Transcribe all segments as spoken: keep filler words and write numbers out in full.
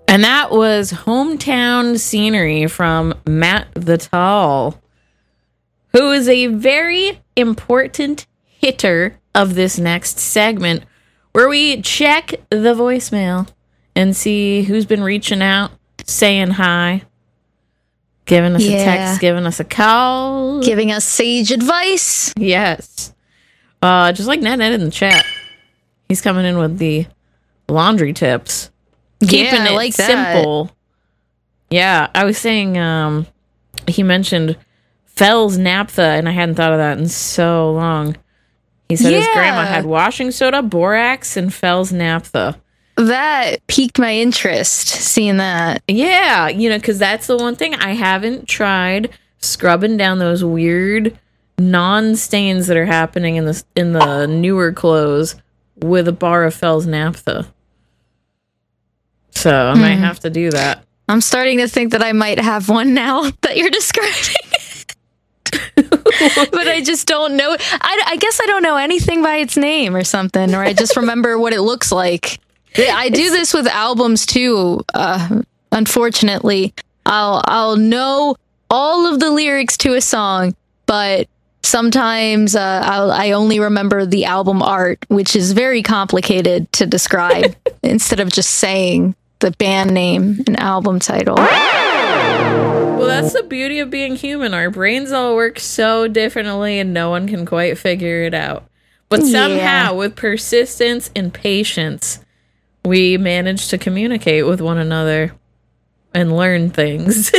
And that was Hometown Scenery from Matt the Tall, who is a very important hitter of this next segment, where we check the voicemail and see who's been reaching out, saying hi, giving us Yeah. a text, giving us a call. Giving us sage advice. Yes. Uh, just like Ned Ned in the chat. He's coming in with the laundry tips. Keeping Yeah, I it like that. simple. Yeah, I was saying, um, he mentioned Fells Naphtha, and I hadn't thought of that in so long. He said his Yeah. grandma had washing soda, borax, and Fells Naphtha. That piqued my interest, seeing that. Yeah, you know, because that's the one thing I haven't tried, scrubbing down those weird non-stains that are happening in the in the newer clothes with a bar of Fells Naphtha. So I might have to do that. I'm starting to think that I might have one now that you're describing. But I just don't know. I, I guess I don't know anything by its name or something, or I just remember what it looks like. I do this with albums too. Uh, unfortunately, I'll I'll know all of the lyrics to a song, but sometimes uh, I'll, I only remember the album art, which is very complicated to describe. Instead of just saying the band name and album title. Well, that's the beauty of being human. Our brains all work so differently and no one can quite figure it out. But somehow, Yeah. with persistence and patience, we manage to communicate with one another and learn things.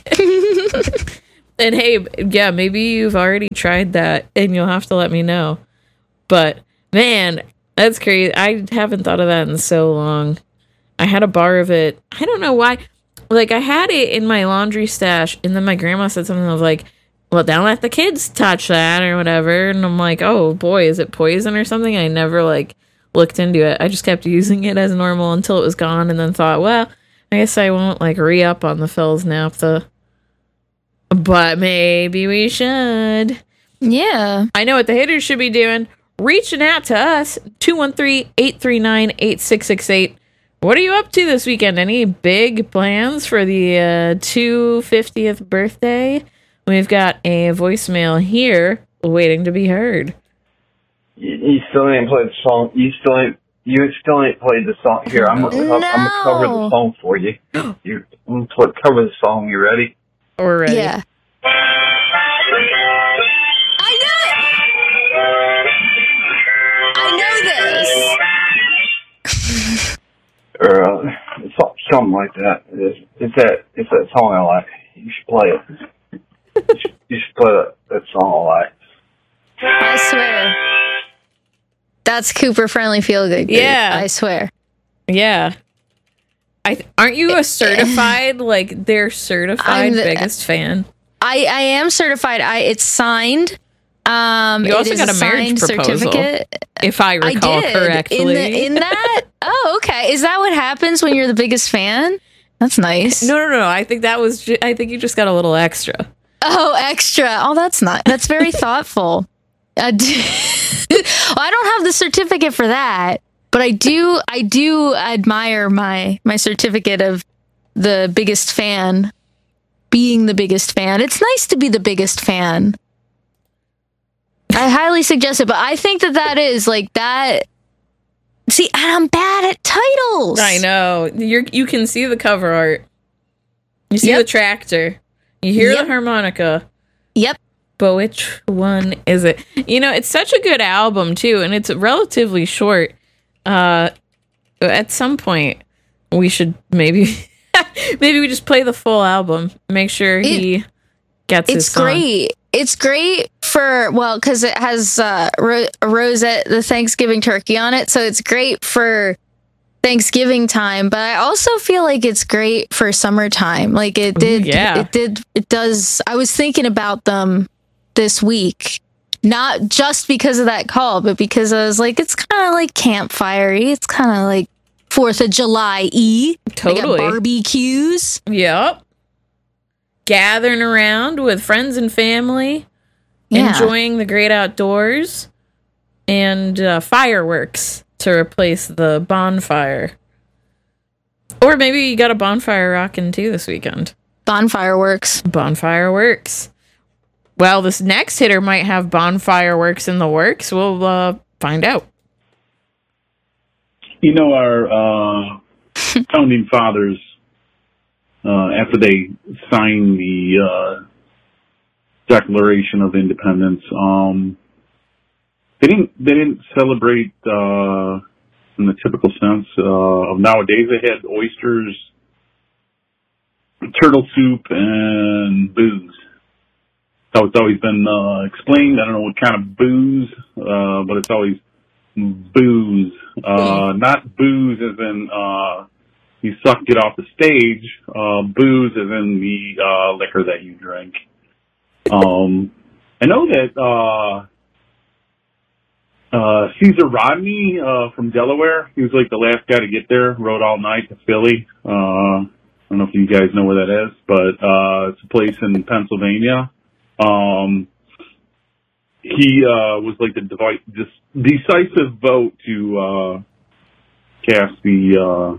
And hey, yeah, maybe you've already tried that and you'll have to let me know. But man, that's crazy. I haven't thought of that in so long. I had a bar of it. I don't know why. Like, I had it in my laundry stash, and then my grandma said something of like, well, don't let the kids touch that or whatever. And I'm like, oh boy, is it poison or something? I never like looked into it. I just kept using it as normal until it was gone, and then thought, well, I guess I won't like re-up on the Fells Naphtha. But maybe we should. Yeah. I know what the haters should be doing. Reaching out to us, two one three, eight three nine, eight six six eight. What are you up to this weekend? Any big plans for the uh, two hundred fiftieth birthday? We've got a voicemail here waiting to be heard. You, you still ain't played the song. You still ain't. You still ain't played the song. Here, I'm gonna, No. I'm gonna cover the song for you. You, I'm gonna put, cover the song. You ready? We're ready. Yeah. I know it! I know this! Or uh, it's something like that. It's, it's that. It's that song I like. You should play it. You should, you should play that, that song I like. I swear. That's Cooper Friendly Feel Good. Group, Yeah. I swear. Yeah. I th- aren't you a certified, like, their certified I'm the- biggest fan? I, I am certified. I It's signed. Um, You it also is got a marriage signed proposal, certificate. if I recall I did. correctly. In, the, in that? Oh, okay. Is that what happens when you're the biggest fan? That's nice. No, no, no. I think that was. Ju- I think you just got a little extra. Oh, extra. Oh, that's not. That's very thoughtful. I, do, well, I don't have the certificate for that, but I do. I do admire my my certificate of the biggest fan, being the biggest fan. It's nice to be the biggest fan. I highly suggest it, but I think that that is like that. See, and I'm bad at titles. I know. You're. You can see the cover art. You see Yep. the tractor. You hear Yep. the harmonica. Yep. But which one is it? You know, it's such a good album too, and it's relatively short. Uh, at some point, we should maybe, maybe we just play the full album. Make sure he gets his It's song. great. It's great for, well, because it has uh, ro- Rosette, the Thanksgiving turkey on it. So it's great for Thanksgiving time. But I also feel like it's great for summertime. Like it did. yeah. It did. It does. I was thinking about them this week. Not just because of that call, but because I was like, it's kind of like campfire-y. It's kind of like fourth of July-y. Totally. They got barbecues. Yep. Gathering around with friends and family, Yeah. enjoying the great outdoors, and uh, fireworks to replace the bonfire. Or Or maybe you got a bonfire rocking too this weekend. Bonfire works. Bonfire works. Well, this next hitter might have bonfire works in the works. We'll uh, find out. You know, our uh, founding fathers, uh, after they signed the uh, Declaration of Independence, um, they didn't they didn't celebrate uh, in the typical sense uh, of nowadays. They had oysters, turtle soup, and booze. So it's always been uh, explained. I don't know what kind of booze, uh, but it's always booze. Uh, not booze as in uh, you sucked it off the stage. Uh, booze as in the uh, liquor that you drink. Um, I know that uh, uh, Caesar Rodney uh, from Delaware, he was like the last guy to get there, rode all night to Philly. Uh, I don't know if you guys know where that is, but uh, it's a place in Pennsylvania. Um, he uh, was like the devi- dis- decisive vote to uh, cast the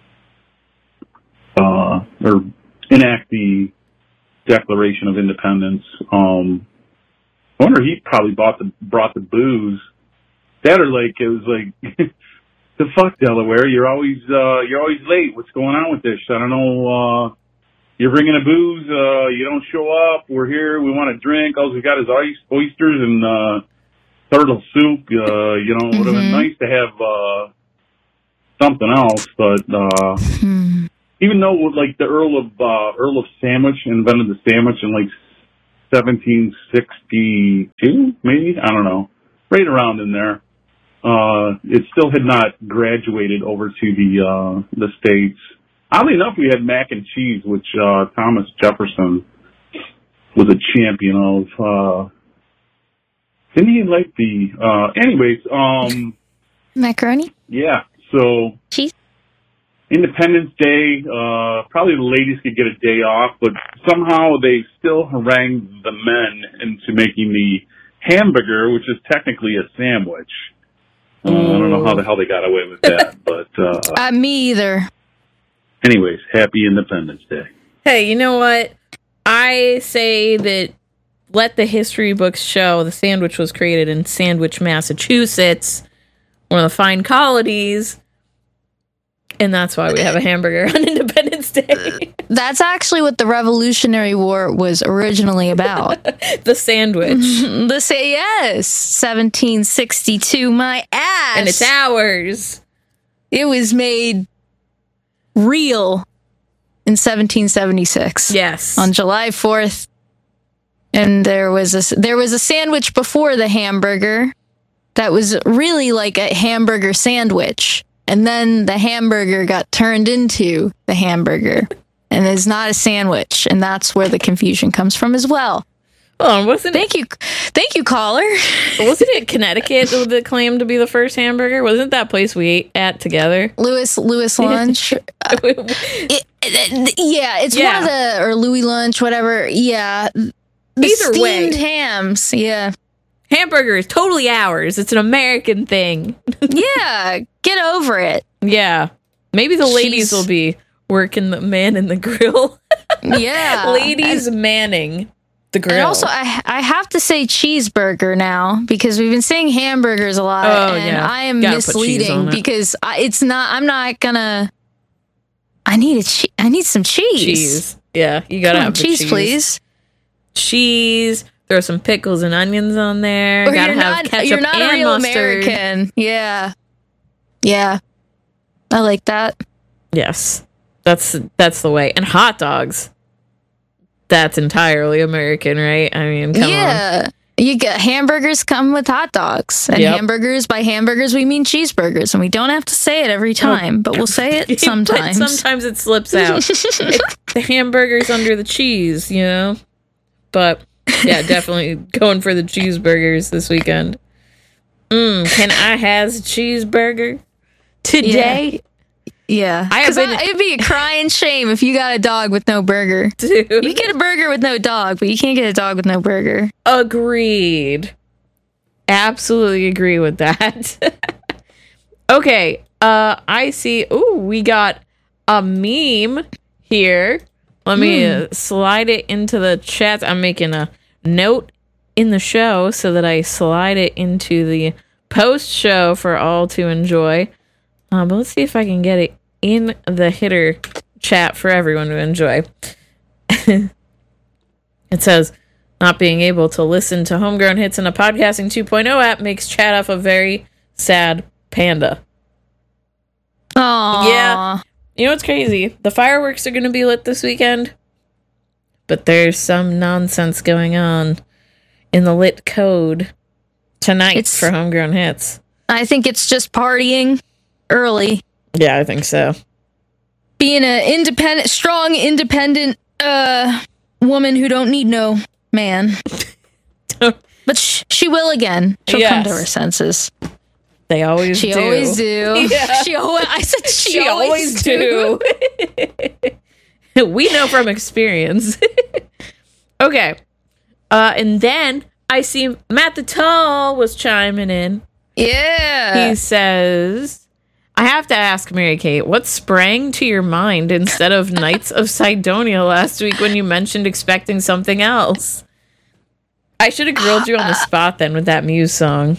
uh, uh, or enact the Declaration of Independence. Um, I wonder he probably bought the brought the booze. That or like it was like the fuck Delaware, you're always uh, you're always late. What's going on with this? I don't know. Uh, You're bringing a booze, uh, you don't show up, we're here, we want to drink, all we got is ice, oysters and, uh, turtle soup, uh, you know, it would have been nice to have, uh, something else, but, uh, mm. even though, like, the Earl of, uh, Earl of Sandwich invented the sandwich in, like, seventeen sixty-two, maybe? I don't know. Right around in there. Uh, it still had not graduated over to the, uh, the States. Oddly enough, we had mac and cheese, which uh, Thomas Jefferson was a champion of. Uh, didn't he like the... Uh, anyways, um... macaroni? Yeah, so... Cheese? Independence Day, uh, probably the ladies could get a day off, but somehow they still harangued the men into making the hamburger, which is technically a sandwich. Uh, I don't know how the hell they got away with that, but... Uh, uh, me either. Anyways, happy Independence Day. Hey, you know what? I say that let the history books show the sandwich was created in Sandwich, Massachusetts, one of the fine colonies, and that's why we have a hamburger on Independence Day. That's actually what the Revolutionary War was originally about. The sandwich. The say yes, seventeen sixty-two, my ass. And it's ours. It was made real in seventeen seventy-six. Yes. On July fourth. And there was a there was a sandwich before the hamburger that was really like a hamburger sandwich. And then the hamburger got turned into the hamburger. And it's not a sandwich. And that's where the confusion comes from as well. Oh, wasn't Thank it, you. Thank you, caller. Wasn't it Connecticut that claimed to be the first hamburger? Wasn't that place we ate at together? Louis Louis Lunch. uh, it, it, yeah, it's yeah. one of the, or Louis Lunch, whatever. Yeah. The Either way. steamed hams. Yeah. Hamburger is totally ours. It's an American thing. Yeah. Get over it. Yeah. Maybe the ladies Jeez. will be working the man in the grill. Yeah. Ladies and, manning the grill. And also, I I have to say cheeseburger now because we've been saying hamburgers a lot, oh, and yeah. I am Gotta put cheese misleading on it. because I, it's not. I'm not gonna. I need a che- I need some cheese. Cheese. Yeah, you gotta Come on, have the cheese, cheese, please. Cheese. Throw some pickles and onions on there. Or gotta you're have not, ketchup you're not and a real mustard. American. Yeah, yeah. I like that. Yes, that's that's the way. And hot dogs. That's entirely American, right? I mean, come yeah. on. You get hamburgers come with hot dogs, and Yep. hamburgers by hamburgers we mean cheeseburgers, and we don't have to say it every time, but we'll say it sometimes. But sometimes it slips out. It's the hamburger's under the cheese, you know. But yeah, definitely going for the cheeseburgers this weekend. Mm, can I has a cheeseburger today? Yeah, I have because been- it'd be a crying shame if you got a dog with no burger. Dude. You get a burger with no dog, but you can't get a dog with no burger. Agreed. Absolutely agree with that. Okay, uh, I see. Ooh, we got a meme here. Let me Mm. uh, slide it into the chat. I'm making a note in the show so that I slide it into the post show for all to enjoy. Uh, but let's see if I can get it in the hitter chat for everyone to enjoy. It says, not being able to listen to homegrown hits in a podcasting two point oh app makes Chat F a very sad panda. Aww. Yeah. You know what's crazy? The fireworks are going to be lit this weekend, but there's some nonsense going on in the lit code tonight It's- for homegrown hits. I think it's just partying early. Yeah, I think so. Being an independent, strong, independent uh, woman who don't need no man. But sh- she will again. She'll come to Yes. her senses. They always She do. always do. Yeah. She always. I said she, She always do. We know from experience. Okay. Uh, and then I see Matt the Tall was chiming in. Yeah. He says, I have to ask Mary Kate, what sprang to your mind instead of Knights of Sidonia last week when you mentioned expecting something else? I should have grilled you on the spot then with that Muse song.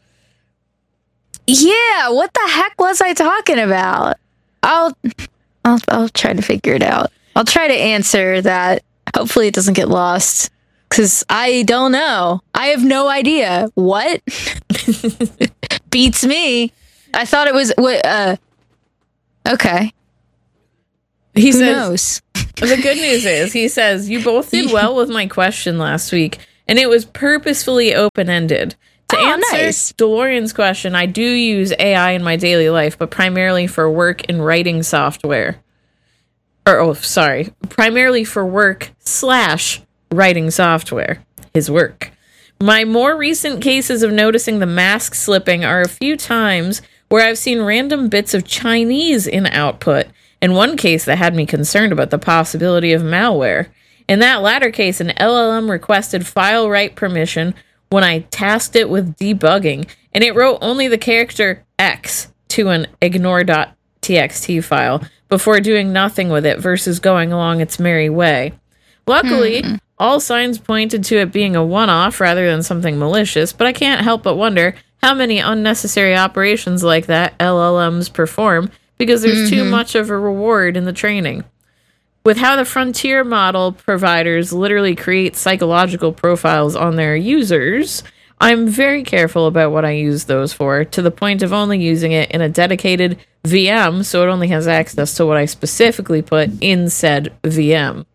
Yeah. What the heck was I talking about? I'll. I'll. I'll try to figure it out. I'll try to answer that. Hopefully, it doesn't get lost. Because I don't know. I have no idea. What? Beats me. I thought it was. What? Uh. Okay. He Who says, knows? the good news is, he says, you both did well with my question last week, and it was purposefully open-ended. To Oh, answer nice. DeLorean's question, I do use A I in my daily life, but primarily for work and writing software. Or, oh, sorry. Primarily for work slash writing software. His work. My more recent cases of noticing the mask slipping are a few times where I've seen random bits of Chinese in output. In one case that had me concerned about the possibility of malware. In that latter case, an L L M requested file write permission when I tasked it with debugging, and it wrote only the character X to an ignore.txt file before doing nothing with it versus going along its merry way. Luckily, hmm. all signs pointed to it being a one-off rather than something malicious, but I can't help but wonder how many unnecessary operations like that L L Ms perform because there's mm-hmm. too much of a reward in the training. With how the frontier model providers literally create psychological profiles on their users, I'm very careful about what I use those for, to the point of only using it in a dedicated V M, so it only has access to what I specifically put in said V M.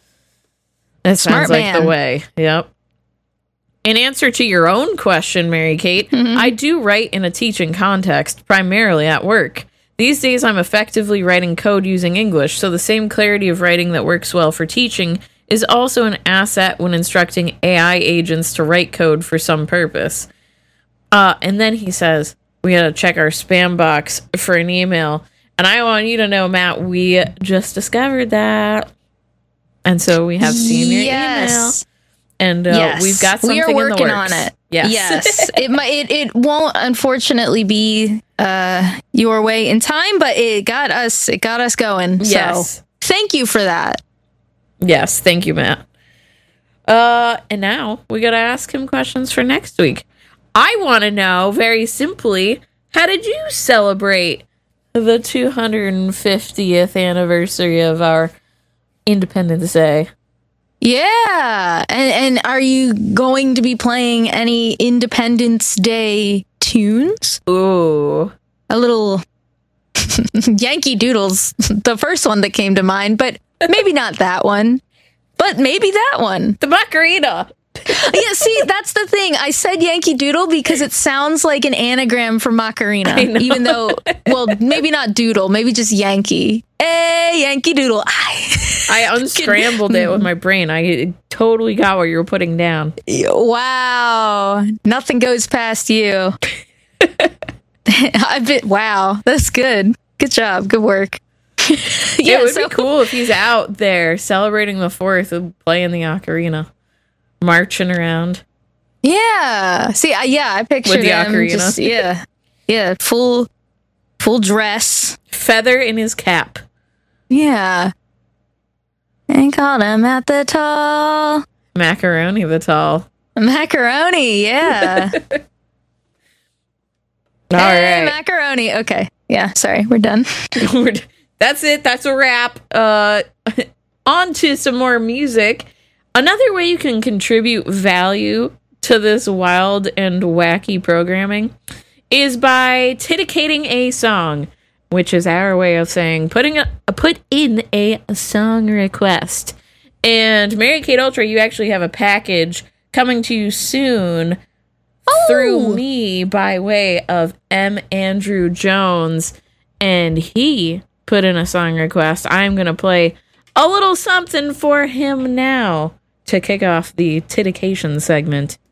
That Smart sounds like man. the way. Yep. In answer to your own question, Mary Kate, mm-hmm. I do write in a teaching context, primarily at work. These days, I'm effectively writing code using English, so the same clarity of writing that works well for teaching is also an asset when instructing A I agents to write code for some purpose. Uh, and then he says, we gotta check our spam box for an email. And I want you to know, Matt, we just discovered that. And so we have seen your yes. email. And uh, yes. we've got something we are working in the works. on it. Yes. Yes. it might it, it won't unfortunately be uh, your way in time, but it got us it got us going. Yes. So thank you for that. Yes, thank you, Matt. Uh and now we gotta ask him questions for next week. I wanna know, very simply, how did you celebrate the two hundred fiftieth anniversary of our Independence Day? Yeah. And and are you going to be playing any Independence Day tunes? Ooh. A little Yankee Doodle's the first one that came to mind, but maybe not that one. But maybe that one. The Macarena. Yeah, see, that's the thing. I said Yankee Doodle because it sounds like an anagram for Macarena. Even though, well, maybe not Doodle, maybe just Yankee. Hey, Yankee Doodle. I unscrambled it with my brain. I totally got what you were putting down. Wow. Nothing goes past you. I bet. Wow. That's good. Good job. Good work. Yeah, it would so- be cool if he's out there celebrating the fourth and playing the ocarina. Marching around. Yeah. See, uh, yeah, I pictured with the him. ocarina. Just, yeah. Yeah. Full, full dress. Feather in his cap. Yeah. And called him at the tall. Macaroni the Tall. Macaroni, yeah. All hey, right. macaroni. Okay. Yeah, sorry. We're done. We're d- That's it. That's a wrap. Uh, on to some more music. Another way you can contribute value to this wild and wacky programming is by titicating a song, which is our way of saying putting a, put in a song request. And Mary Kate Ultra, you actually have a package coming to you soon Oh! through me by way of M. Andrew Jones, and he put in a song request. I'm going to play a little something for him now to kick off the titication segment.